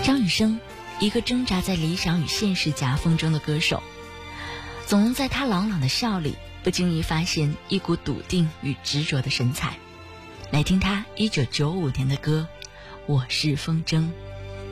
张雨生，一个挣扎在理想与现实夹缝中的歌手，总能在他朗朗的笑里不经意发现一股笃定与执着的神采。来听他1995年的歌《我是风筝》。